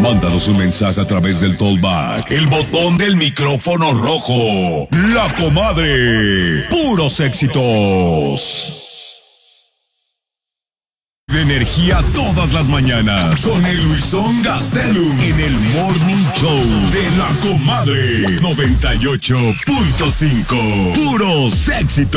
Mándanos un mensaje a través del Tollback, el botón del micrófono rojo. La Comadre. Puros éxitos. De energía todas las mañanas con el Luisón Gastelum en el Morning Show de La Comadre 98.5. Puros éxitos.